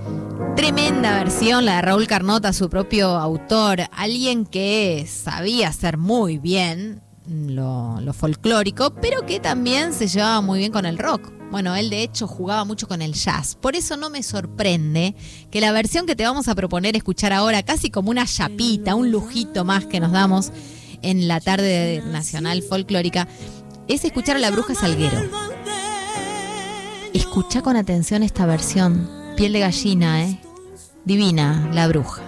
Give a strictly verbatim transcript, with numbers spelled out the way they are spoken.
Tremenda versión, la de Raúl Carnota, su propio autor, alguien que sabía hacer muy bien lo, lo folclórico, pero que también se llevaba muy bien con el rock. Bueno, él de hecho jugaba mucho con el jazz. Por eso no me sorprende que la versión que te vamos a proponer escuchar ahora, casi como una chapita, un lujito más que nos damos en la tarde nacional folclórica, es escuchar a La Bruja Salguero. Escucha con atención esta versión, piel de gallina, ¿eh? Divina, La Bruja.